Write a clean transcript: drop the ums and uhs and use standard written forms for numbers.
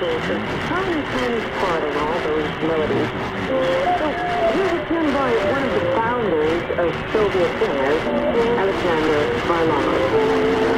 is a tiny, tiny part in all those melodies. So here's a tune by one of the founders of Soviet singers, Alexander Varlamov.